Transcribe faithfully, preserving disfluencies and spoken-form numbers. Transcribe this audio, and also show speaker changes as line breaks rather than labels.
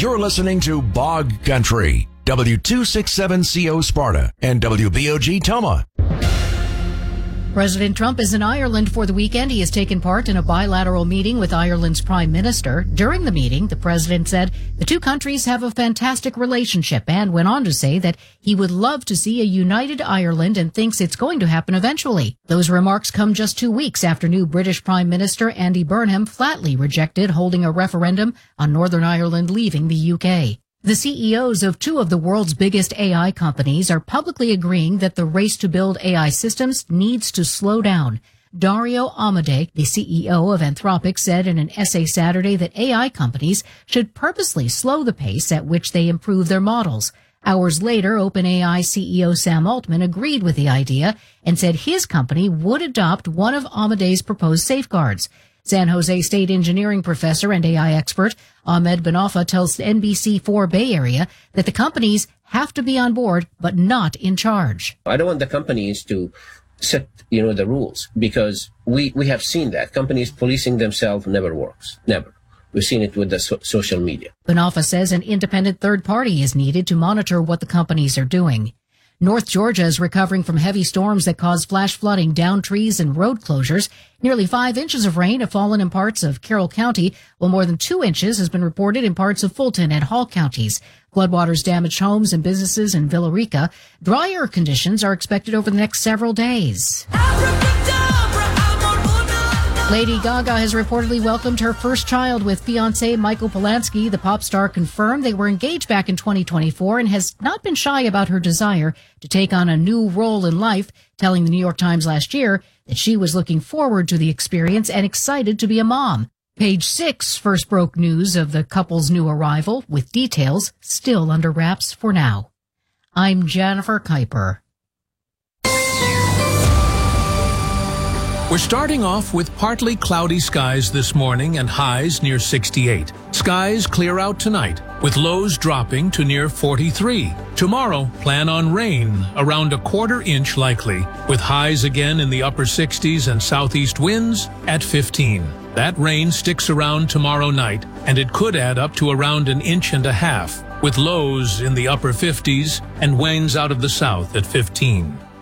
You're listening to Bog Country, W two sixty-seven C O Sparta and W B O G Toma.
President Trump is in Ireland for the weekend. He has taken part in a bilateral meeting with Ireland's Prime Minister. During the meeting, the president said the two countries have a fantastic relationship and went on to say that he would love to see a united Ireland and thinks it's going to happen eventually. Those remarks come just two weeks after new British Prime Minister Andy Burnham flatly rejected holding a referendum on Northern Ireland leaving the U K. The C E Os of two of the world's biggest A I companies are publicly agreeing that the race to build A I systems needs to slow down. Dario Amodei, the C E O of Anthropic, said in an essay Saturday that A I companies should purposely slow the pace at which they improve their models. Hours later, OpenAI C E O Sam Altman agreed with the idea and said his company would adopt one of Amodei's proposed safeguards. San Jose State engineering professor and A I expert Ahmed Benofa tells N B C four Bay Area that the companies have to be on board, but not in charge.
I don't want the companies to set, you know, the rules, because we, we have seen that. Companies policing themselves never works. Never. We've seen it with the so- social media.
Benofa says an independent third party is needed to monitor what the companies are doing. North Georgia is recovering from heavy storms that caused flash flooding, downed trees, and road closures. Nearly five inches of rain have fallen in parts of Carroll County, while more than two inches has been reported in parts of Fulton and Hall counties. Floodwaters damaged homes and businesses in Villa Rica. Drier conditions are expected over the next several days. Lady Gaga has reportedly welcomed her first child with fiancé Michael Polanski. The pop star confirmed they were engaged back in twenty twenty-four and has not been shy about her desire to take on a new role in life, telling the New York Times last year that she was looking forward to the experience and excited to be a mom. Page Six first broke news of the couple's new arrival, with details still under wraps for now. I'm Jennifer Kuiper.
We're starting off with partly cloudy skies this morning and highs near sixty-eight. Skies clear out tonight, with lows dropping to near forty-three. Tomorrow, plan on rain, around a quarter inch likely, with highs again in the upper sixties and southeast winds at fifteen. That rain sticks around tomorrow night, and it could add up to around an inch and a half, with lows in the upper fifties and winds out of the south at fifteen.